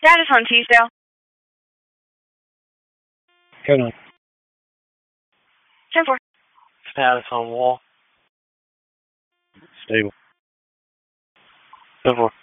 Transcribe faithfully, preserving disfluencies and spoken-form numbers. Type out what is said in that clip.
Status on Teasdale. Code nine. ten four. Status on Wall. Stable. ten four.